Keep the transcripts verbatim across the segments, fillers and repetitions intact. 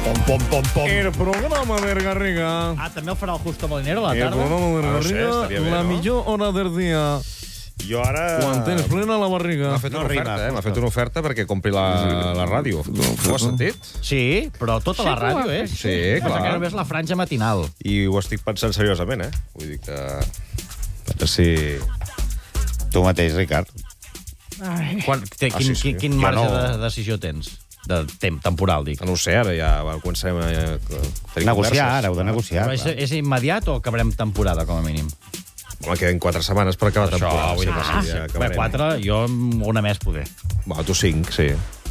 Pom, pom, pom, pom. El programa del Garriga. Ah, també el farà el Justo Molinero a la El tarda? programa del Ah, no sé, Garriga, estaria bé, la no? millor hora del dia. Jo ara... Quan tens plena la barriga. M'ha fet una No rima, oferta, eh? M'ha Justo. fet una oferta perquè compri la, la ràdio. Ho has sentit? Sí, però tota la ràdio, eh? Sí, Passa que clar. només la franja matinal. I ho estic pensant seriosament, eh? Vull dir que... A veure si... Tu mateix, Ricard. Quan, té, Ah, quin, sí, sí. quin, quin Jo marge no. de decisió tens? De temps, temporal, dic. No ho sé, ara ja comencem a tenir Negociar, ara, converses. heu de negociar. Però és, clar. és immediat o acabarem temporada, com a mínim? Home, queden quatre setmanes per acabar la temporada. vull dir, Sí, sí, ja Bé, acabarem. quatre, jo una més, poder. Va, tu cinc, sí.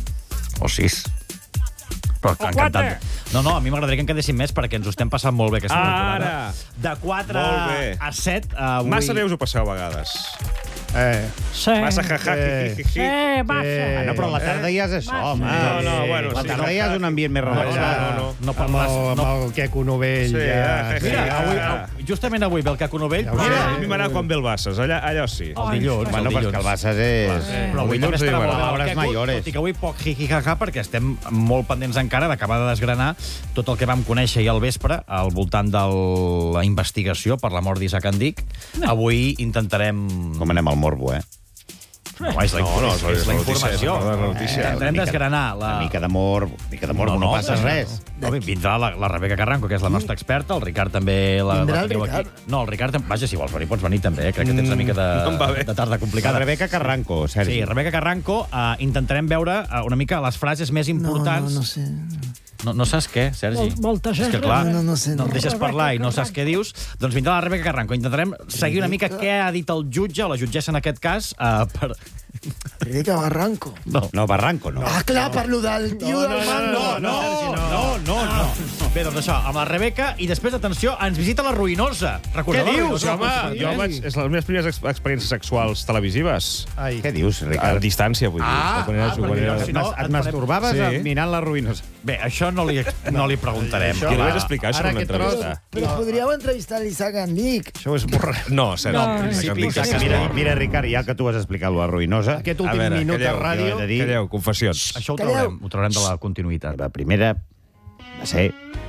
O sis. Però O encantat. quatre. No, no, a mi m'agradaria que en quedessin més perquè ens ho estem passant molt bé aquesta temporada. Ara! De quatre Molt bé. a set, avui... Massa bé us ho passeu a vegades. Eh. Sí. Massa jaja, Eh. jiji, Sí, jiji. massa. Ah, no, però a la tarda ja és això, Massa. home. No, no, bueno, La sí. tarda ja és un ambient més No, relaxat. no, no. No, per Amb massa, el, amb no. el Queco Novell. Sí, ja, eh, sí, Mira, ja. avui, Ah. justament avui ve el Caco Novell, Ja ho però... Mira, sé. a mi m'agrada quan ve el Bassas, allà, allò sí. El dilluns, Bueno, el perquè dilluns. el Bassas és... Però avui dilluns també estarà diuen, molt bé el hores Queco, mayores. tot i que avui poc jijijaja, perquè estem molt pendents encara d'acabar de desgranar tot el que vam conèixer ahir al vespre al voltant de la investigació per la mort d'Isaac Andic. Avui intentarem... Com anem al morbo, eh? No, és la, No, no, és, és és la la notícia, informació. és la notícia. Intentarem Una mica- desgranar la... Una mica de morbo, una mica de morbo, no, passa res. No, vindrà la, la Rebeca Carranco, que és la nostra experta, el Ricard també la, Vindrà la el teniu Ricard? aquí. No, el Ricard, vaja, si vols venir, pots venir també, eh? Crec que tens una mica de, no em va bé. de tarda La complicada. Rebeca Carranco, Sergi. Sí, Rebeca Carranco, uh, intentarem veure uh, una mica les frases més importants... No, no, no sé. No, no saps què, Sergi? Mol- moltes És que, és clar, No, no, no sé, no no. et deixes parlar i no saps què dius. Doncs vindrà la Rebeca Carranco. Intentarem seguir una mica què ha dit el jutge, o la jutgessa en aquest cas, uh, per... Rebeca Barranco. No. No, Barranco, no. Ah, clar, parlo del tio del No, mango. no, no, no. Bé, doncs això, amb la Rebeca, i després, atenció, ens visita la Ruïnosa. Recordeu Què la dius, Ruïnosa? home? Jo vaig... És les meves primeres ex experiències sexuals televisives. Ai. Què dius, A Ricard? distància, vull dir. Ah, Quan era- ah, quan perquè era- jo, si no, Et et masturbaves Sí. mirant la ruïnosa. Bé, això no li, no li preguntarem. Jo li vaig explicar això Ara en una aquest tros- entrevista. Però podríeu entrevistar l'Isaac Andic. Això és borrat. No, Sergi. No, No, en principi, Isaac sí, Andic és Mira, mort. mira, Ricard, ja que tu has explicat la ruïnosa... Aquest A últim veure, minut de calleu, ràdio... jo he de dir- Calleu, confessions. Això ho Calleu. traurem, ho traurem de la continuïtat. La primera va ser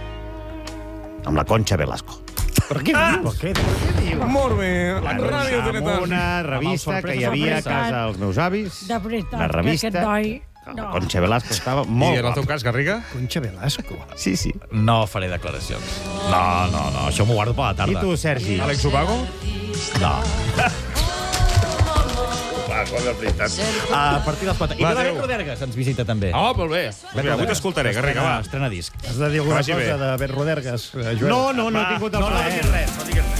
amb la Concha Velasco. Per què dius? Per què dius? Molt bé, Ràdio Amb Teletas. una revista que hi havia a casa dels meus avis. De veritat, La revista... que aquest noi... La Concha Velasco estava I molt en el teu guapa. cas, Garriga? Concha Velasco. Sí, sí. No faré declaracions. No, no, no, això m'ho guardo per la I tarda. tu, Sergi? Àlex Ubago? No. Ah, és la veritat. A partir dels quatre. I Va, Pilar adéu. Rodergas ens visita també. Oh, molt bé. Mira, avui t'escoltaré, Garriga, va. Estrena disc. Has de dir alguna vagi bé. cosa de Bet Rodergas, eh, Joel? No, no, no he tingut el No, no plaer. diguis res, no diguis res.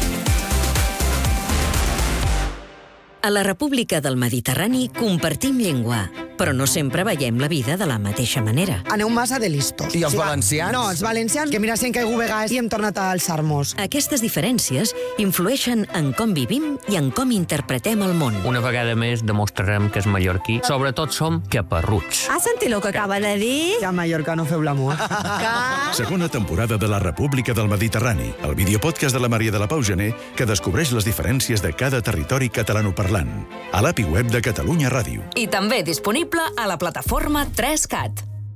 A la República del Mediterrani compartim llengua, però no sempre veiem la vida de la mateixa manera. Aneu massa de listos. I els valencians? No, els valencians, que mira si hem caigut vegades i hem tornat a alçar-nos. Aquestes diferències influeixen en com vivim i en com interpretem el món. Una vegada més demostrarem que és mallorquí. Sobretot som caparruts. Has sentit el que acaba de dir? Que a Mallorca no feu l'amor. Que... Segona temporada de la República del Mediterrani, el videopodcast de la Maria de la Pau Gené que descobreix les diferències de cada territori catalanoparlant. A l'A P I web de Catalunya Ràdio. I també disponible a la plataforma tres cat.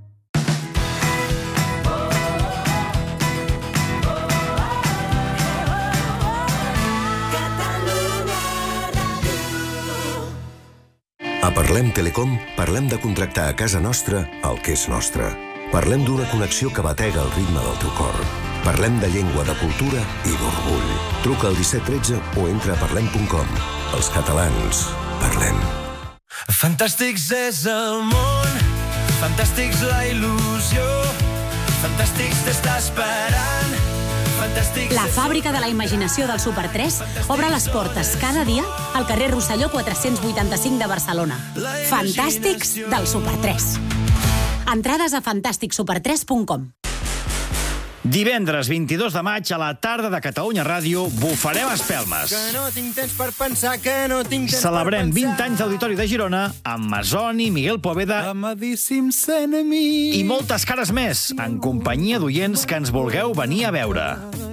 A Parlem Telecom parlem de contractar a casa nostra el que és nostre. Parlem d'una connexió que batega el ritme del teu cor. Parlem de llengua, de cultura i d'orgull. Truca al disset tretze o entra a parlem punt com. Els catalans, parlem. Fantàstics és el món, fantàstics la il·lusió, fantàstics t'està esperant, fantàstics... La fàbrica de la imaginació del Super tres obre les portes cada dia al carrer Rosselló quatre-cents vuitanta-cinc de Barcelona. Fantàstics del Super tres. Entrades a fantàstic super tres punt com. Divendres vint-i-dos de maig a la tarda de Catalunya Ràdio bufarem espelmes. Que no tinc temps per pensar, que no tinc temps Celebrem per vint pensar. anys d'Auditori de Girona amb Masoni, Miguel Poveda Amadíssims enemics. i moltes cares més, en companyia d'oients que ens vulgueu venir a veure.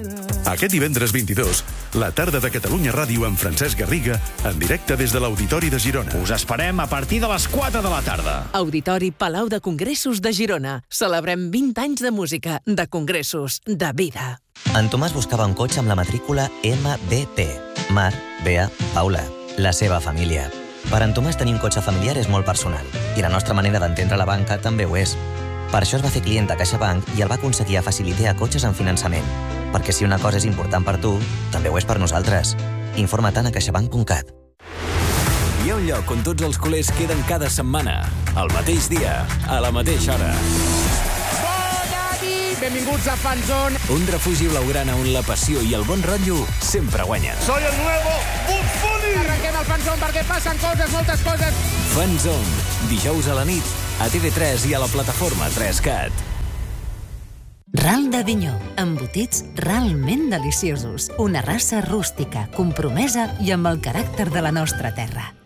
Aquest divendres vint-i-dos, la tarda de Catalunya Ràdio amb Francesc Garriga, en directe des de l'Auditori de Girona. Us esperem a partir de les quatre de la tarda. Auditori Palau de Congressos de Girona. Celebrem vint anys de música, de congressos, de vida. En Tomàs buscava un cotxe amb la matrícula M B P. Mar, Bea, Paula. La seva família. Per en Tomàs tenir un cotxe familiar és molt personal, i la nostra manera d'entendre la banca també ho és. Per això es va fer client a CaixaBank i el va aconseguir a Facilitea Cotxes en finançament. Perquè si una cosa és important per tu, també ho és per nosaltres. Informa't a caixabank punt cat. Hi ha un lloc on tots els culers queden cada setmana, al mateix dia, a la mateixa hora. Bona nit! Benvinguts a Fanzone. Un refugi blaugrana on la passió i el bon rotllo sempre guanyen. Soy el nuevo Bugs Bunny! Arrenquem el Fanzone perquè passen coses, moltes coses. Fanzone, dijous a la nit, a T V tres i a la plataforma tres cat. Ral d'Avinyó, embotits realment deliciosos. Una raça rústica, compromesa i amb el caràcter de la nostra terra.